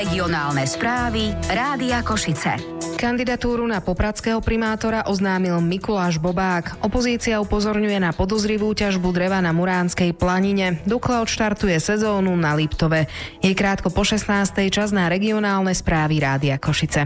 Regionálne správy Rádia Košice. Kandidatúru na popradského primátora oznámil Mikuláš Bobák. Opozícia upozorňuje na podozrivú ťažbu dreva na Muránskej planine. Dukla odštartuje sezónu na Liptove. Je krátko po 16:00, čas na regionálne správy Rádia Košice.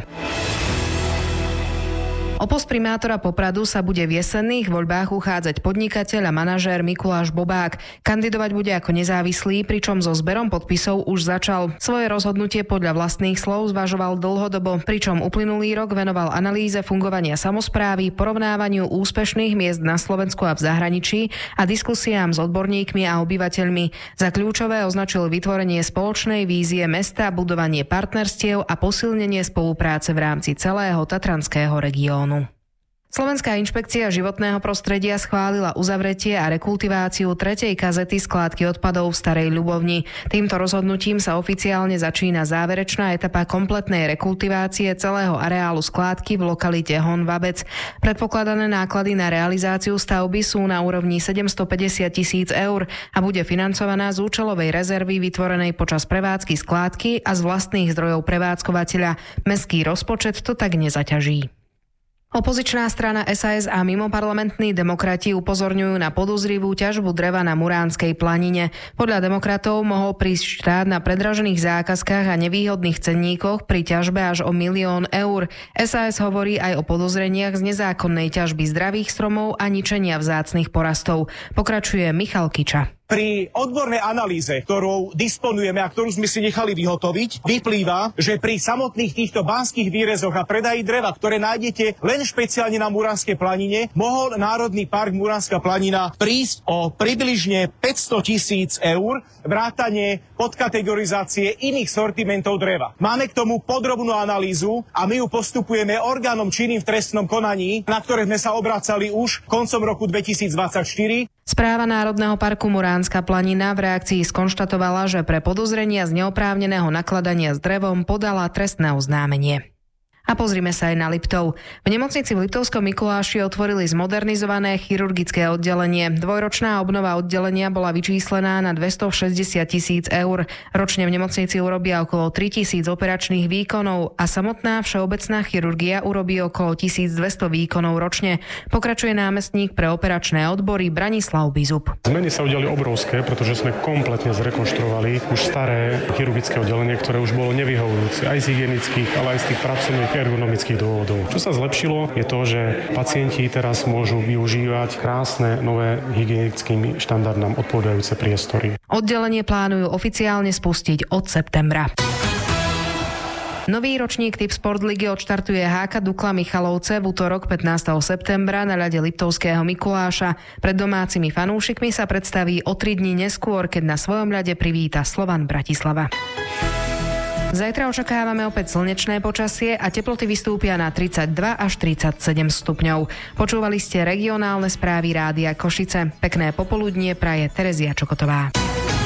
O post primátora Popradu sa bude v jesenných voľbách uchádzať podnikateľ a manažér Mikuláš Bobák. Kandidovať bude ako nezávislý, pričom so zberom podpisov už začal. Svoje rozhodnutie podľa vlastných slov zvažoval dlhodobo, pričom uplynulý rok venoval analýze fungovania samosprávy, porovnávaniu úspešných miest na Slovensku a v zahraničí a diskusiám s odborníkmi a obyvateľmi. Za kľúčové označil vytvorenie spoločnej vízie mesta, budovanie partnerstiev a posilnenie spolupráce v rámci celého tatranského regiónu. Slovenská inšpekcia životného prostredia schválila uzavretie a rekultiváciu 3. kazety skládky odpadov v Starej Ľubovni. Týmto rozhodnutím sa oficiálne začína záverečná etapa kompletnej rekultivácie celého areálu skládky v lokalite Honvabec. Predpokladané náklady na realizáciu stavby sú na úrovni 750 000 eur a bude financovaná z účelovej rezervy vytvorenej počas prevádzky skládky a z vlastných zdrojov prevádzkovateľa. Mestský rozpočet to tak nezaťaží. Opozičná strana SAS a mimoparlamentní demokrati upozorňujú na podozrivú ťažbu dreva na Muránskej planine. Podľa demokratov mohol prísť štát na predražených zákazkách a nevýhodných cenníkoch pri ťažbe až o 1 000 000 eur. SAS hovorí aj o podozreniach z nezákonnej ťažby zdravých stromov a ničenia vzácnych porastov. Pokračuje Michal Kiča. Pri odbornej analýze, ktorou disponujeme a ktorú sme si nechali vyhotoviť, vyplýva, že pri samotných týchto banských výrezoch a predaji dreva, ktoré nájdete len špeciálne na Muránskej planine, mohol Národný park Muránska planina prísť o približne 500 000 eur vrátane podkategorizácie iných sortimentov dreva. Máme k tomu podrobnú analýzu a my ju postupujeme orgánom činným v trestnom konaní, na ktoré sme sa obracali už koncom roku 2024. Správa Národného parku Muránska planina v reakcii skonštatovala, že pre podozrenia z neoprávneného nakladania s drevom podala trestné oznámenie. A pozrime sa aj na Liptov. V nemocnici v Liptovskom Mikuláši otvorili zmodernizované chirurgické oddelenie. Dvojročná obnova oddelenia bola vyčíslená na 260 000 eur. Ročne v nemocnici urobia okolo 3 000 operačných výkonov a samotná všeobecná chirurgia urobí okolo 1200 výkonov ročne. Pokračuje námestník pre operačné odbory Branislav Bizub. Zmeny sa udiali obrovské, pretože sme kompletne zrekonštruovali už staré chirurgické oddelenie, ktoré už bolo nevyhovujúce aj z hygienických, ale aj z tých pracovných ergonomických dôvodov. Čo sa zlepšilo, je to, že pacienti teraz môžu využívať krásne, nové hygienickým štandardom odpovedajúce priestory. Oddelenie plánujú oficiálne spustiť od septembra. Nový ročník Tip Sport Ligy odštartuje HK Dukla Michalovce v utorok 15. septembra na ľade Liptovského Mikuláša. Pred domácimi fanúšikmi sa predstaví o 3 dní neskôr, keď na svojom ľade privíta Slovan Bratislava. Zajtra očakávame opäť slnečné počasie a teploty vystúpia na 32 až 37 stupňov. Počúvali ste regionálne správy Rádia Košice. Pekné popoludnie praje Terezia Čokotová.